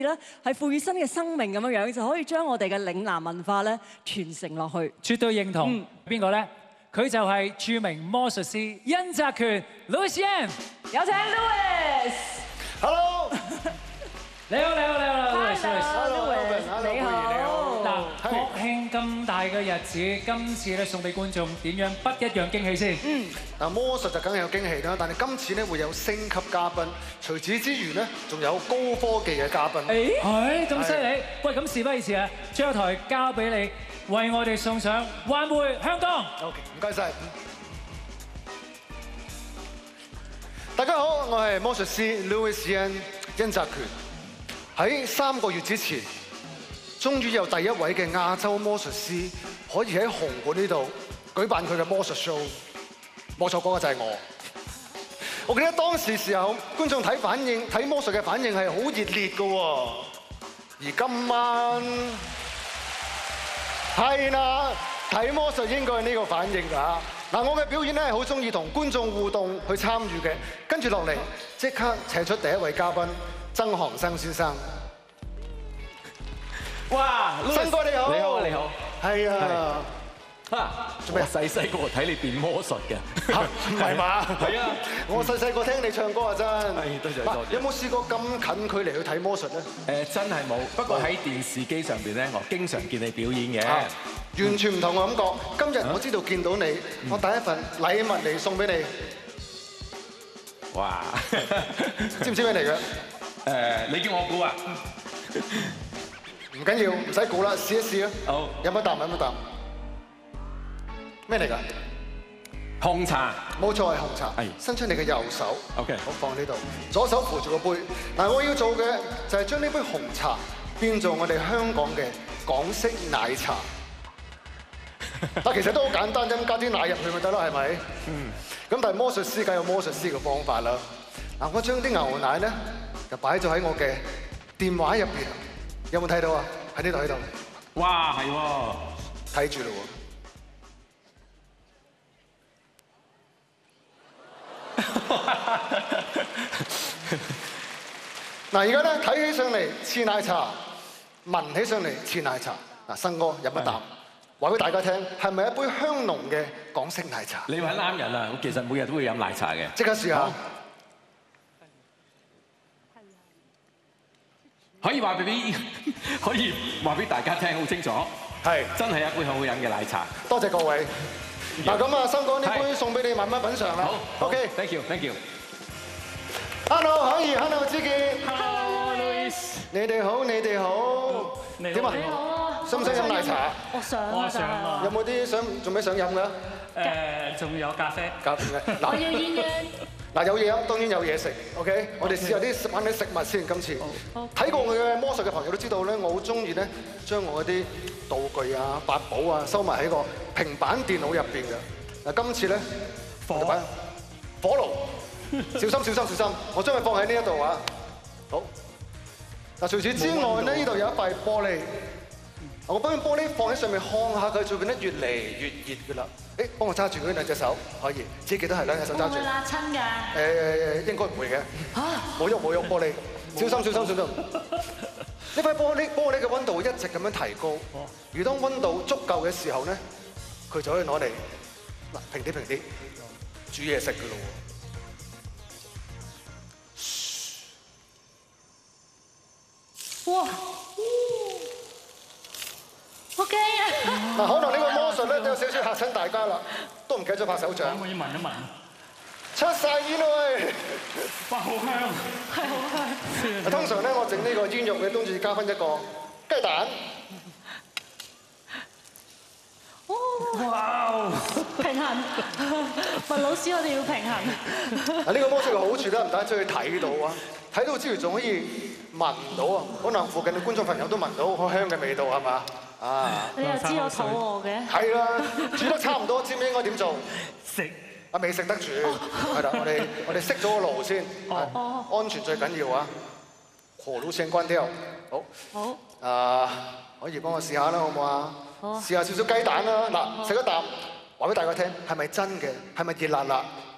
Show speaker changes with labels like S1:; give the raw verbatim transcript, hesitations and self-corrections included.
S1: 咧係賦予新嘅生命咁樣樣，就可以將我哋嘅嶺南文化咧傳承落去。
S2: 絕對認同。邊個咧？佢就係著名魔術師殷澤權 Lucien， 有請 Louis。
S3: Hello。
S2: 你好，你好，你好
S1: ，Louis。你好。
S2: 嗱，國慶咁大嘅日子，今次咧送俾觀眾點樣不一樣驚喜先？
S3: 嗯。嗱，魔術就梗係有驚喜啦，但係今次咧會有星級嘉賓，除此之餘咧仲有高科技嘅嘉賓。
S2: 誒，係咁犀利！喂，咁事不宜遲啊，將台交俾你，為我哋送上還回香港。
S3: OK，唔該晒。大家好，我係魔術師 Louis 殷澤權。喺三個月之前，終於有第一位嘅亞洲魔術師可以喺紅館呢度舉辦佢嘅魔術 show。冇錯，嗰個就係我。我記得當時時候，觀眾睇反應、睇魔術嘅反應係好熱烈嘅喎。而今晚係啦，睇魔術應該係呢個反應㗎。嗱，我嘅表演咧係好中意同觀眾互動去參與嘅。跟住落嚟，即刻請出第一位嘉賓曾航生先生。
S4: 哇，
S3: 新哥你好，
S4: 你好啊，你好，
S3: 係啊，
S4: 啊，做咩？細細個睇你變魔術嘅，
S3: 唔係嘛？係啊，我細細個聽你唱歌啊，真係。
S4: 多謝多謝。
S3: 有冇試過咁近距離去睇魔術咧？
S4: 誒，真係冇。不過喺電視機上邊咧，我經常見你表演嘅。
S3: 完全唔同嘅感覺。今日我知道見到你，我帶一份禮物嚟送俾你。
S4: 哇！
S3: 知唔知咩嚟嘅？
S4: 誒，你叫我估啊？
S3: 唔緊要，唔使估啦，試一試啊！好，飲一啖，飲一啖。咩嚟㗎？
S4: 紅茶。
S3: 冇錯，係紅茶。係。伸出你嘅右手。OK。我放呢度，左手扶住個杯。嗱，我要做嘅就係將呢杯紅茶變做我哋香港嘅港式奶茶。嗱，其實都好簡單啫，加啲奶入去咪得啦，係咪？嗯。咁但係魔術師梗有魔術師嘅方法啦。嗱，我將啲牛奶咧就擺咗喺我嘅電話入邊。有冇睇到啊？喺呢度，喺度。
S4: 哇，係喎，
S3: 睇住咯喎。嗱，而家咧睇起上嚟似奶茶，聞起上嚟似奶茶。嗱，新哥飲一啖，話俾大家聽，係咪一杯香濃嘅港式奶茶？
S4: 你揾啱人啦！我其實每日都會飲奶茶嘅。
S3: 即刻試下。
S4: 可以話俾啲，可以話俾大家聽好清楚，係真係一杯好好飲嘅奶茶。
S3: 多謝各位。嗱咁啊，新哥呢杯送俾你慢慢品嚐啦。好 ，OK，thank
S4: you，thank you。
S3: Hello，可以 ，Hello，志傑。
S2: Hello，Louis。
S3: 你哋好，你哋好。
S2: 你
S3: 點啊？
S1: 你好啊。
S3: 想唔想飲奶茶？
S1: 我想啊。
S2: 我想啊。
S3: 有冇啲想做咩想飲㗎？
S2: 誒，仲有咖啡。
S3: 咖啡嘅。
S1: 我要鴛鴦。
S3: 嗱，有嘢飲，當然有嘢食 ，OK？我哋試下啲玩啲食物先。今次睇過我嘅魔術嘅朋友都知道咧，我好中意咧將我啲道具啊、八寶啊收埋喺個平板電腦入邊嘅。嗱，今次咧火火爐，小心小心小心！我將佢放喺呢一度啊。好。嗱，除此之外咧，呢度有一塊玻璃。我將玻璃放喺上面看下佢，就變得越嚟越熱㗎啦。誒，幫我揸住佢兩隻手，可以，自己記得係兩隻手揸住。會唔會辣親㗎？誒，應該唔會嘅。嚇！冇喐冇喐玻璃，小心小心小心。呢塊玻璃玻璃嘅溫度會一直咁樣提高。如當溫度足夠嘅時候咧，佢就可以攞嚟嗱平啲平啲煮嘢食㗎咯喎。哇！
S1: 好驚啊！
S3: 嗱，可能呢個魔術咧都有少少嚇親大家啦，都唔記得咗拍手掌。
S2: 可以聞一聞。
S3: 出晒煙啦喂！
S2: 哇，好香，
S1: 係好香。
S3: 通常咧，我整呢個煙肉咧，都要加翻一個雞蛋。
S1: 哇！平衡，文老師，我哋要平衡。
S3: 嗱，呢個魔術嘅好處咧，唔單止可以睇到啊，睇到之餘仲可以聞到啊，可能附近嘅觀眾朋友都聞到好香嘅味道，係嘛？啊！
S1: 你又知我肚餓嘅？
S3: 係啦，煮得差唔多，知唔知應該點做？
S2: 食
S3: 啊，未食得住，係啦，我哋我哋熄咗個爐先，安全最緊要啊！火爐先關掉，好。好。啊，可以幫我試下啦，好唔好啊？好。試下少少雞蛋啦，嗱，食一啖，話俾大家聽，係咪真嘅？係咪熱辣辣？